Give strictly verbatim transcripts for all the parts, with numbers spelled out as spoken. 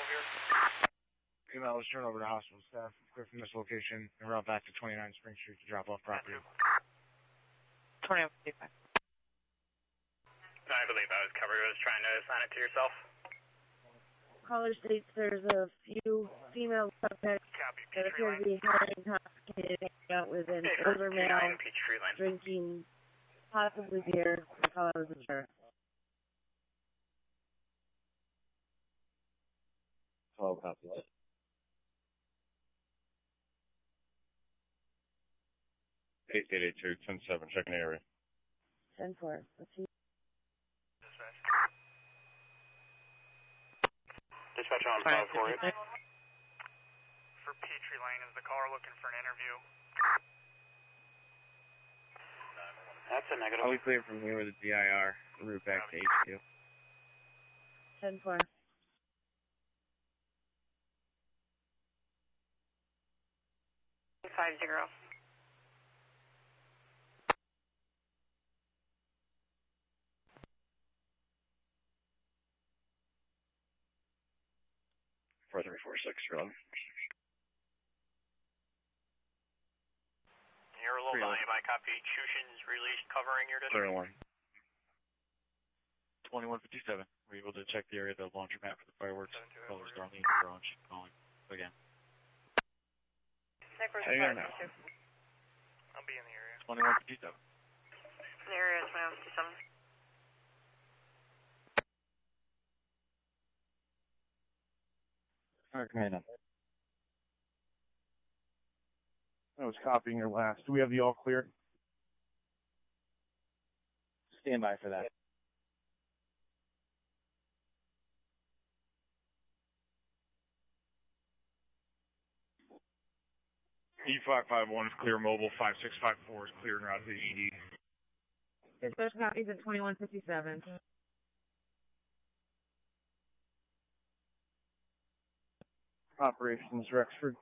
over here. Email was turned over to hospital staff. Clear from this location and route back to twenty-nine Spring Street to drop off property. twenty-one fifty-five. I believe I was covered. I was trying to assign it to yourself. Caller states there's a few female suspects that appear to be highly intoxicated, hanging out with an older male, drinking possibly beer. The caller wasn't sure. Oh, copy that. eight eight eight two, ten seven, checking the area. ten four. Let's see. Dispatch on five four eight. For Petrie Lane, is the caller looking for an interview? That's a negative. I'll be clear from here with the D I R. Route back to H Q. ten four. five zero. four three four six, Rob. You're a little volume. I copy. Shushin's released covering your district. thirty-one. twenty-one fifty-seven. Were you able to check the area of the laundromat for the fireworks? Colors are on the garage. Calling again. Hang on now. I'll be in the area. twenty-one fifty-seven. The area is twenty-one fifty-seven. Okay, now. I was copying your last. Do we have the all clear? Stand by for that. E five five one is clear mobile, five six five four is clear and route to the E D. Dispatch copies at twenty-one fifty-seven. Operations Rexford.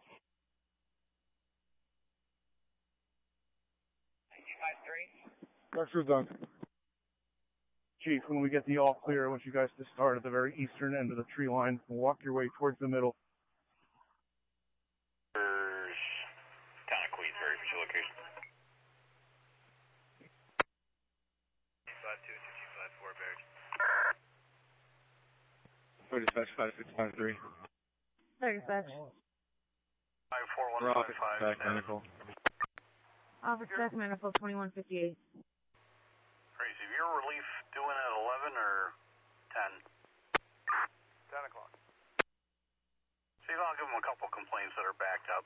Rexford's on. Chief, when we get the all clear, I want you guys to start at the very eastern end of the tree line and walk your way towards the middle. Town of Queensbury, for your location. five two two five four, Barrett. For dispatch five six five three. Sorry, dispatch. five four one We're five office five. back medical. Office Deck Manifold twenty-one fifty-eight. Crazy. Is your relief doing at eleven or ten? ten o'clock. See if I'll give them a couple complaints that are backed up.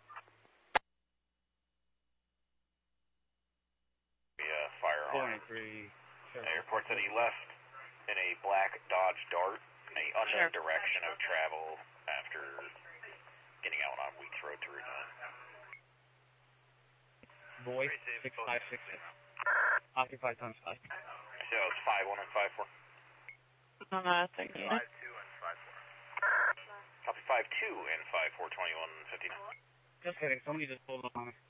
The uh, firearm. three. The airport said he left in a black Dodge Dart in a unknown Sure. direction of travel after getting out on Weeks Road to Route nine. Boy, six five six six. Occupy times five. So it's five one and five four. On the thirty. five two and five four. Copy five two and five four twenty-one fifty-nine. Just kidding. Somebody just pulled up on me.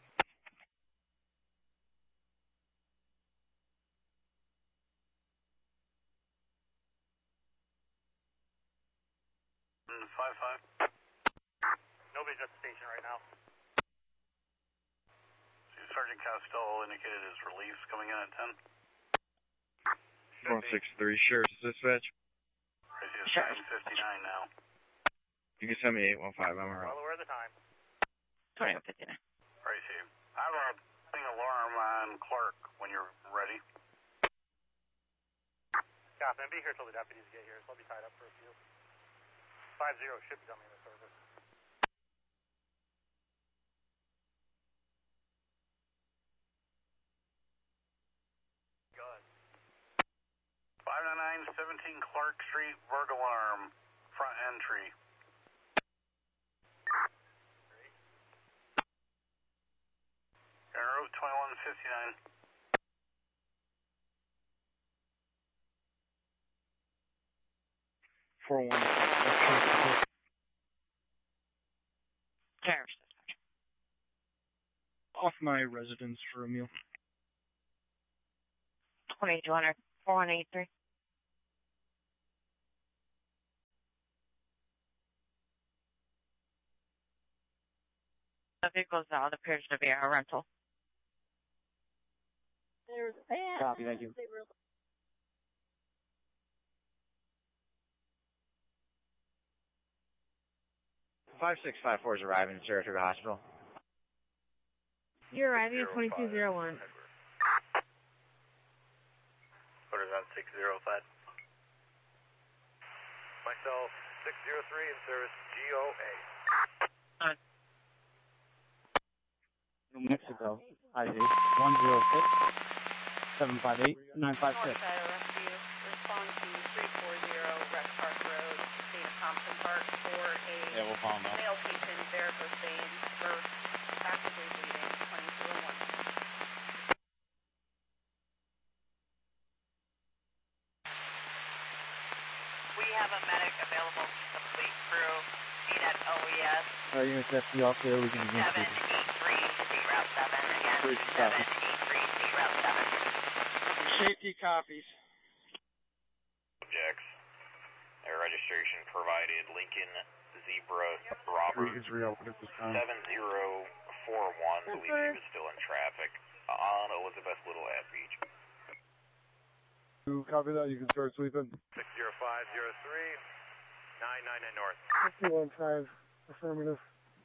Five five. Nobody's at the station right now. Sergeant Costello indicated his relief's coming in at ten. one six three, Sheriff's Dispatch. I see it's nine fifty-nine now. You can send me eight one five, I'm around. Well, where's the time? twenty-one fifty-nine. Right here. I have a thing alarm on Clark when you're ready. Copy, and be here till the deputies get here, so I'll be tied up for a few. five zero should be coming into service. Go ahead. five nine nine seventeen Clark Street, burglar alarm, front entry. Route twenty-one fifty-nine. Four one. Sheriff's dispatch. Off my residence for a meal. twenty-two hundred, four one eight three. The vehicle's out. It appears to be a rental. There's, Copy, thank you. five six five four is arriving at Saratoga Hospital. You're arriving at twenty-two oh one. What is that, six zero five? Myself, six zero three in service, G O A. New Mexico, I D one zero six seven five eight nine five six. Northside Rescue, respond to three four zero Rec Park Road, state of Thompson Park, for a Yeah, we'll follow them up. male patient, varicocele, birth, actively bleeding, twenty-two oh one. We have a medic available to complete crew, seat at O E S. Alright, units F D all clear, we can begin seven speaking. eight three, state route seven, again, Three, seven copy. eight three, state route seven. Safety copies. Subjects. Their registration provided Lincoln Zebra Robert Three is reopened at this time. seven zero four one. Believe he was still in traffic on Elizabeth Little at Beach. You copy that? You can start sweeping. six zero five zero three, nine nine nine North. two one five, affirmative.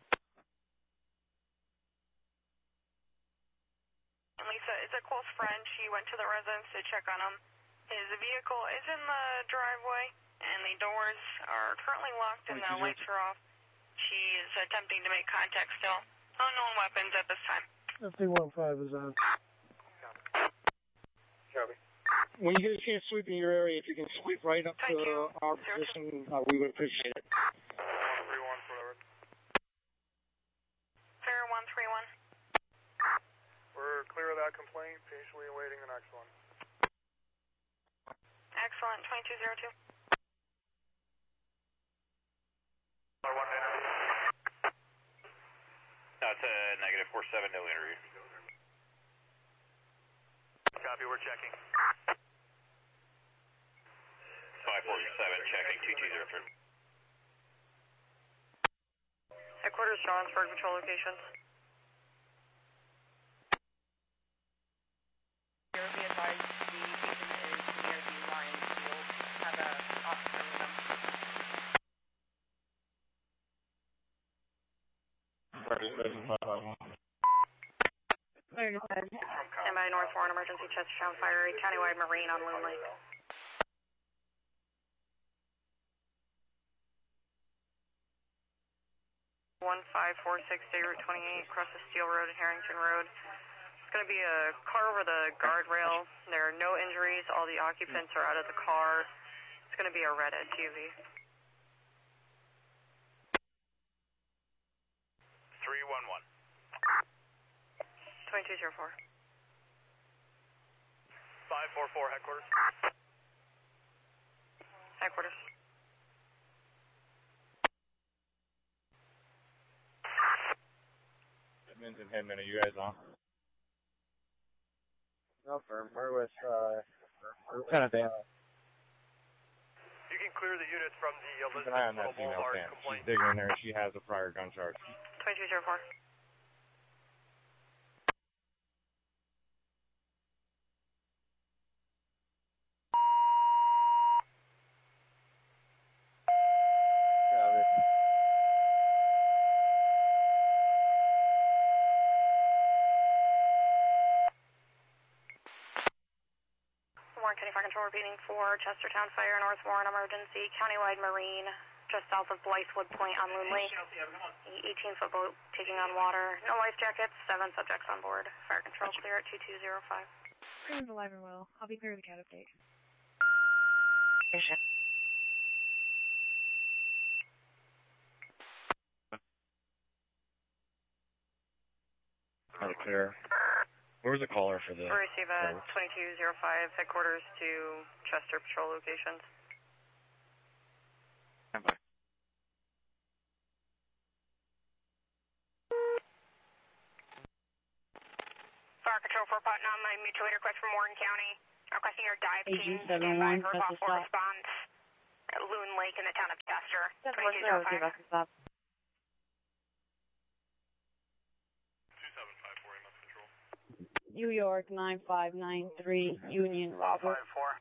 Lisa, it's a close friend. She went to the residence to check on him. His vehicle is in the driveway, and the doors are currently locked and the lights are off. She is attempting to make contact still. Unknown weapons at this time. F D one five is on. Copy. When you get a chance sweeping your area, if you can sweep right up Thank to you. our position, uh, we would appreciate it. three one, whatever. Fair one three one. We're clear of that complaint, patiently awaiting the next one. Excellent. twenty-two oh two. That's a negative four seven, no interview. Copy, we're checking. five four seven, checking, two two zero three. Headquarters, Johnsburg, patrol locations. Here be advised the patient is near the line field. Have a officer with them. Stand by North Warren Emergency Chestertown Fire, a countywide marine on Loon Lake. one five four six, State Route twenty-eight, across the Steel Road and Harrington Road. It's going to be a car over the guardrail. There are no injuries. All the occupants are out of the car. It's going to be a red S U V. three one one. twenty-two oh four. five four four, headquarters. Headquarters. Edmonds and Hinman, are you guys on? No, firm. We're with, uh, Lieutenant Dan. You can clear the units from the Keep an eye on that female fan. She's digging in there. She has a prior gun charge. twenty-two oh four. Warren County Fire Control repeating for Chestertown Fire, North Warren Emergency, countywide marine, just south of Blythewood Point on Loon Lake. eighteen foot boat taking on water. No life jackets, seven subjects on board. Fire Control clear at two two oh five. Crew's alive and well. I'll be clear of the cat update. Patient. Not clear. Where was the caller for the... We'll receive a twenty-two oh five headquarters to Chester patrol locations. Stand by. Fire Control for Putnam, a mutual aid request from Warren County. Requesting your dive A G team seven stand by one, for press the call for stop. response at Loon Lake in the town of Chester. Seven twenty-two one oh five. zero, stop. New York nine five nine three, Union Robert. five four.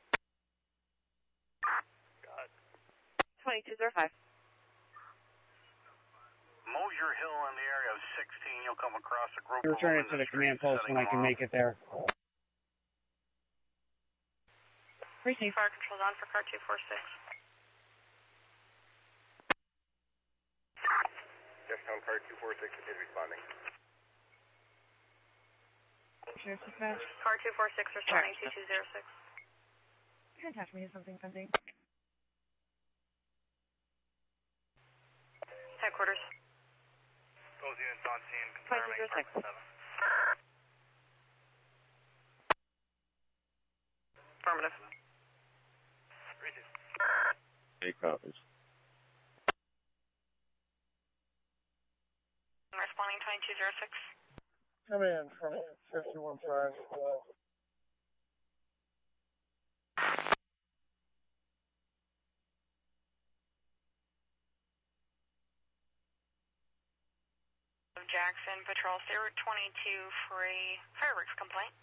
Got it. twenty-two zero five. Mosier Hill in the area of sixteen. You'll come across a group of Return them it to in the command street post when I setting can them make it there. Receive. Fire control's on for car two four six. Chestertown car two four six is responding. Sheriff's dispatch. Car two four six responding two two zero six. You can attach me to something pending. Headquarters. Those units on scene confirming seven. Affirmative. Eight copies. Responding twenty-two zero six. Come in from fifty-one five. Jackson, patrol, stay route twenty-two for a fireworks complaint.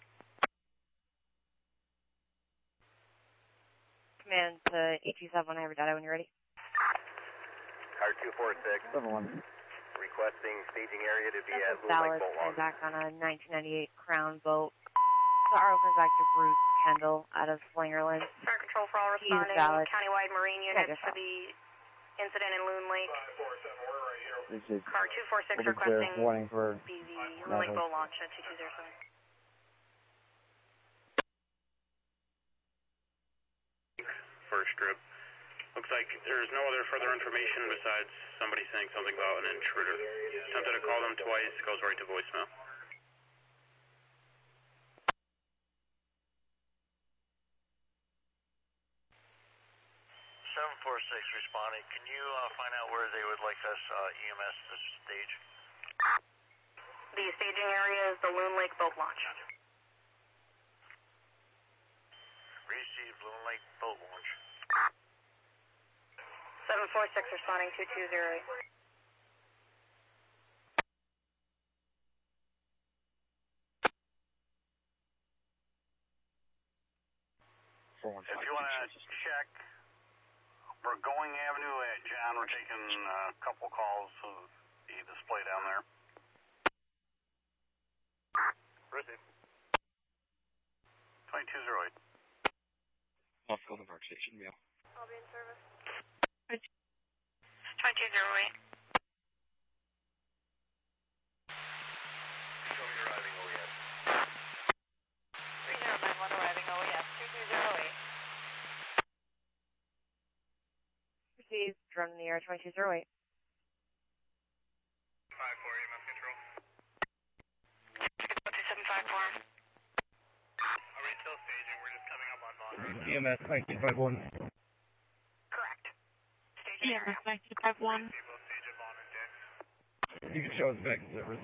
Command to eight two seven one, I have your data when you're ready. Car two four six. Level one. Requesting staging area to be This at is Blue Dallas, Lake Boat coming Launch. back on a nineteen ninety-eight Crown boat. The R O comes back to Bruce Kendall out of Slingerland. Fire control for all He's responding valid. countywide marine Yeah, units just for so. the incident in Loon Lake. This is Car two four six we'll be clear. requesting Warning for be the Loon Lake boat launch at two two zero seven. First strip. Looks like there's no other further information besides somebody saying something about an intruder. Attempted to call them twice, goes right to voicemail. seven four six responding. Can you uh, find out where they would like us uh, E M S to stage? The staging area is the Loon Lake boat launch. Receive Loon Lake boat launch. seven four six responding two two zero eight. If you want to check Burgoyne Avenue at John, we're taking a couple calls of the display down there. Receive. twenty-two zero eight. Off Golden Park Station, yeah. I'll be in service. twenty-two zero eight. Show me arriving O E S. three zero nine one arriving O E S two two zero eight. Receive. Drone in the air twenty-two zero eight. five four E M S control. two seven five four. Are we still staging? We're just coming up on Vaughn. E M S nine two five one. Correct. Staging area. nine two five one. People stage at Vaughn and Dix. You can show us back to service.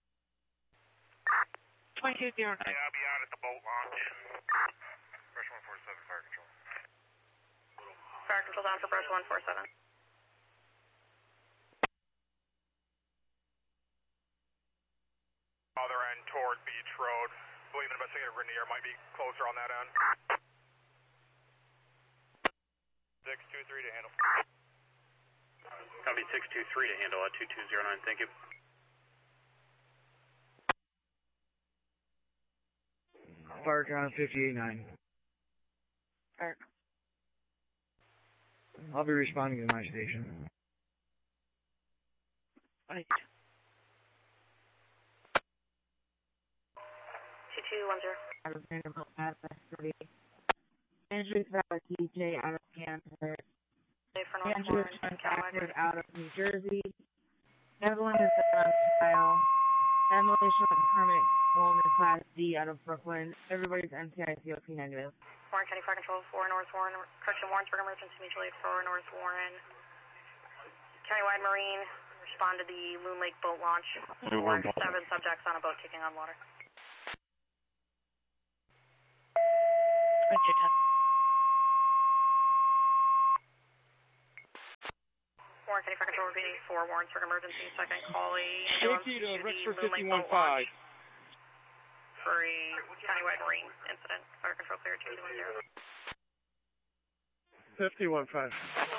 twenty-two zero nine. Yeah, I'll be out at the boat launch. Fresh one four seven, fire control. Fire control down for brush one four seven. Other end toward Beach Road. Believe an investigator Rainier might be closer on that end. six two three to handle. Copy six two three to handle at two two zero nine, thank you. Fire count fifty-eight nine. Alright. I'll be responding to my station. Right. two two one zero. Out of Vanderbilt, Madison City. Andrew T J out of Kansas. Andrew Backward out of New Jersey. Evelyn is on trial. Emily showing permit going in Class D out of Brooklyn. Everybody's M T I C O P negative. Warren County Fire Control for North Warren. Correction, Warrensburg Emergency Mutual Aid for North Warren. Countywide Marine respond to the Loon Lake boat launch. Four, seven subjects on a boat taking on water. Roger, ten. Warren County Fire Control repeating for Warrensburg Emergency. Second call a ambulance Safety to to Rexford the Loon Lake fifty-one boat launch. five. for a countywide marine incident. Fire control clear two two one zero. fifty-one five.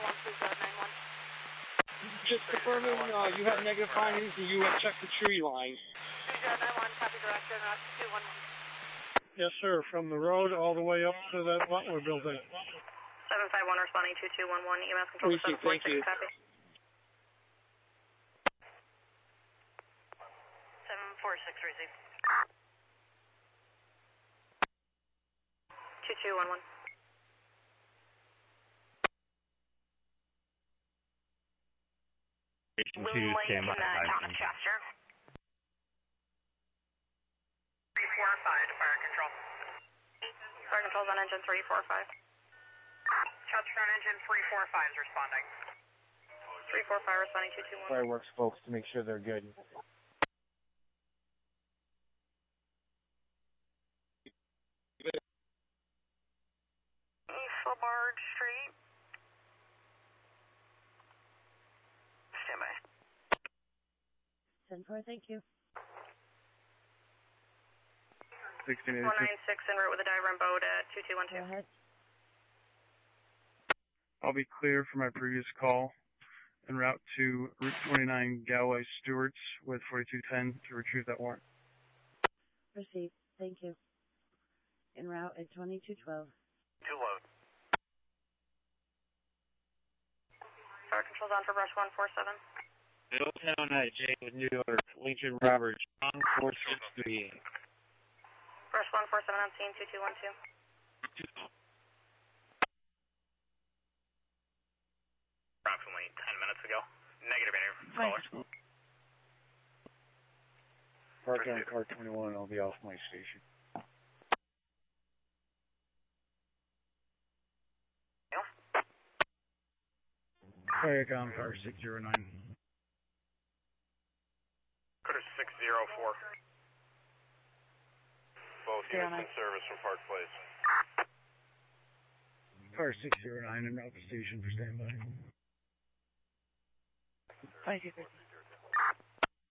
Just confirming uh, you have negative findings and you have checked the tree line. two zero nine one, copy director, not two one one. Yes, sir. From the road all the way up to that Butler building. seven five one responding two two one one, E M S control to seven four six, copy. seven four six, receive. two two one one. Station two, stand by. Town of Chester. three four five to fire control. Fire control's on engine three four five. Chester on engine three four five is responding. three four five responding two two one. Fireworks folks to make sure they're good. East Lamar Street. Stand by. ten four, thank you. sixteen one nine six en route with a dive run boat at two two one two. Go ahead. I'll be clear for my previous call en route to Route twenty-nine Galway Stewarts with forty-two ten to retrieve that warrant. Received. Thank you. En route at twenty-two twelve. Too low. Fire control's on for brush one four seven. Middletown at J with New York, Lincoln Roberts, John four six three. Brush one four seven on scene two two one two. Approximately ten minutes ago. Negative interview. Caller. Park on car twenty-one, I'll be off my station. Fire on car six zero nine. Critter six zero four. Both units in service from Park Place. Car six zero nine, I'm out the station for standby. Thank you.